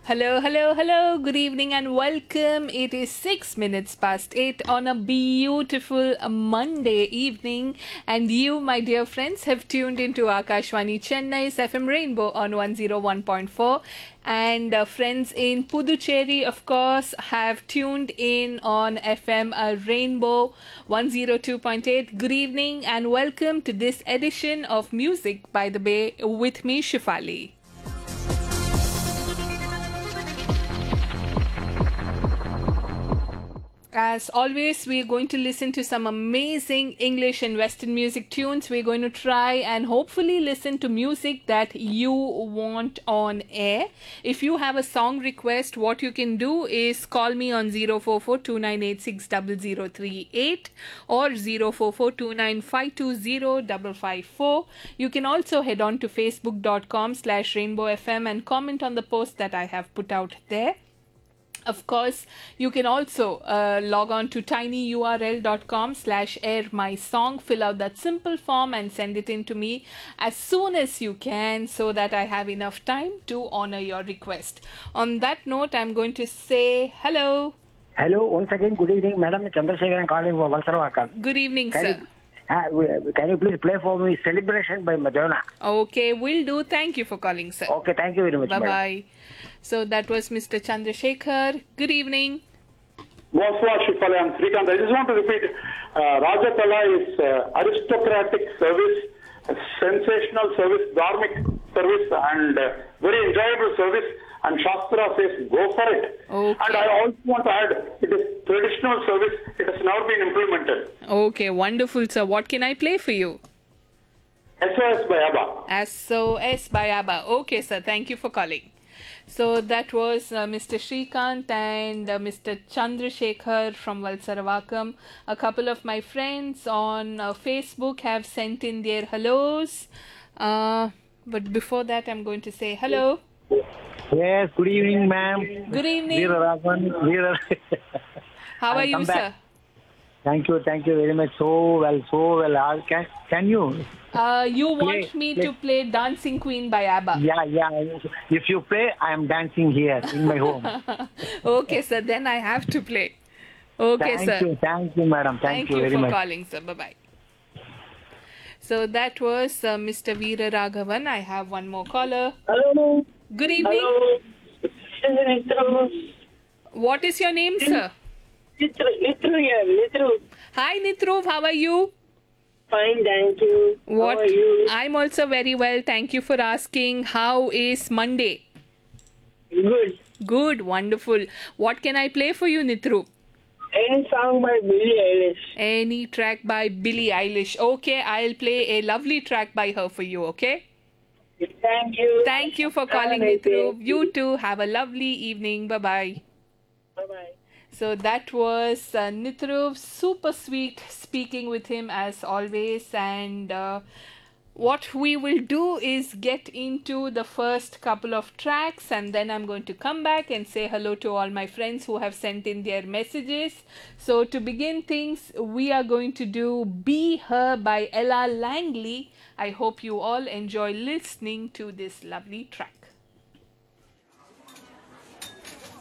Hello, hello, hello. Good evening and welcome. It is 6 minutes past 8 on a beautiful Monday evening. And you, my dear friends, have tuned into Akashwani Chennai's FM Rainbow on 101.4. And friends in Puducherry, of course, have tuned in on FM Rainbow 102.8. Good evening and welcome to this edition of Music by the Bay with me, Shifali. As always, we're going to listen to some amazing English and Western music tunes. We're going to try and hopefully listen to music that you want on air. If you have a song request, what you can do is call me on 044-2986-0038 or 044-2952-0554. You can also head on to facebook.com/rainbowfm and comment on the post that I have put out there. Of course, you can also log on to tinyurl.com/airmysong, fill out that simple form and send it in to me as soon as you can so that I have enough time to honor your request. On that note, I'm going to say hello. Hello, once again, good evening, Madam Chandrasekharan calling for Valsaravakam. Good evening, sir. Can you please play for me Celebration by Madonna? Okay, will do. Thank you for calling, sir. Okay, thank you very much. Bye-bye. So that was Mr. Chandrasekhar. Good evening. Bonsoir, Shifali and Srikanth. I just want to repeat, Rajapala is aristocratic service, sensational service, dharmic service, and very enjoyable service. And Shastra says, go for it. Okay. And I also want to add, it is traditional service. It has now been implemented. Okay, wonderful, sir. What can I play for you? SOS by ABBA. SOS by ABBA. Okay, sir. Thank you for calling. So that was Mr. Srikanth and Mr. Chandrasekhar from Valsaravakam. A couple of my friends on Facebook have sent in their hellos. But before that, I'm going to say hello. Yes, good evening, ma'am. Good evening. How are you, sir? Thank you very much. So well. Can you? You want me to play Dancing Queen by ABBA? Yeah. If you play, I am dancing here in my home. Okay, sir. Then I have to play. Okay, sir. Thank you, madam. Thank you very much. Thank you for calling, sir. Bye-bye. So that was Mr. Veera Raghavan. I have one more caller. Hello. Good evening. Hello. What is your name, sir? Nitru. Hi, Nitru. How are you? Fine, thank you. What? How are you? I'm also very well. Thank you for asking. How is Monday? Good. Good. Wonderful. What can I play for you, Nitru? Any song by Billie Eilish? Any track by Billie Eilish. Okay, I'll play a lovely track by her for you, okay? Thank you. Thank you for calling, Nitru. You too. Have a lovely evening. Bye-bye. Bye-bye. So that was Nitru, super sweet, speaking with him as always. And what we will do is get into the first couple of tracks, and then I'm going to come back and say hello to all my friends who have sent in their messages. So to begin things, we are going to do Be Her by Ella Langley. I hope you all enjoy listening to this lovely track.